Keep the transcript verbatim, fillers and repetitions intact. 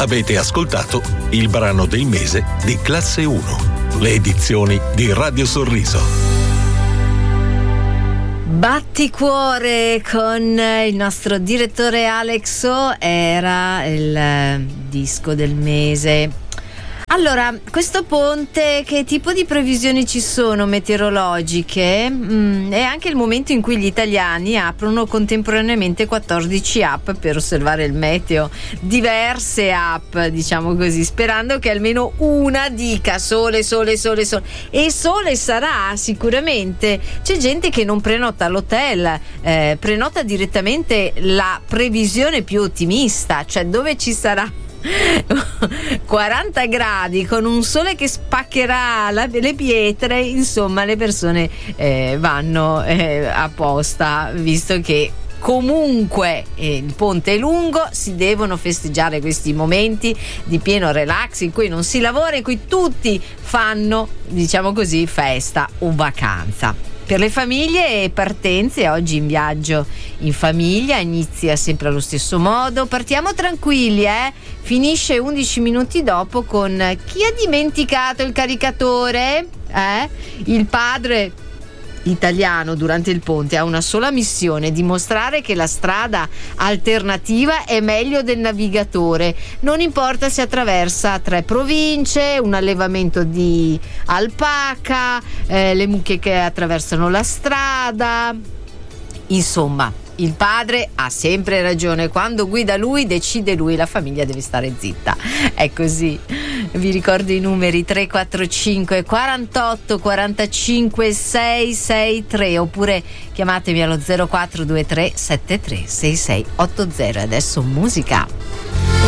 Avete ascoltato il brano del mese di Classe uno, le edizioni di Radio Sorriso. Batticuore con il nostro direttore Alexo era il disco del mese. Allora, questo ponte, che tipo di previsioni ci sono meteorologiche? Mm, è anche il momento in cui gli italiani aprono contemporaneamente quattordici app per osservare il meteo, diverse app, diciamo così, sperando che almeno una dica sole, sole, sole, sole. E sole sarà sicuramente. C'è gente che non prenota l'hotel, eh, prenota direttamente la previsione più ottimista, cioè dove ci sarà quaranta gradi con un sole che spaccherà la, le pietre. Insomma, le persone eh, vanno eh, apposta, visto che comunque eh, il ponte è lungo, si devono festeggiare questi momenti di pieno relax in cui non si lavora, in cui tutti fanno, diciamo così, festa o vacanza. Per le famiglie e partenze, oggi in viaggio in famiglia inizia sempre allo stesso modo. Partiamo tranquilli, eh? Finisce undici minuti dopo con chi ha dimenticato il caricatore? Eh? Il padre italiano durante il ponte ha una sola missione: dimostrare che la strada alternativa è meglio del navigatore, non importa se attraversa tre province, un allevamento di alpaca, eh, le mucche che attraversano la strada. Insomma, il padre ha sempre ragione, quando guida lui decide lui, la famiglia deve stare zitta, è così. Vi ricordo i numeri: tre quattro cinque quarantotto quarantacinque sei sei tre, oppure chiamatemi allo zero quattro due tre sette tre sei sei otto zero. Adesso musica.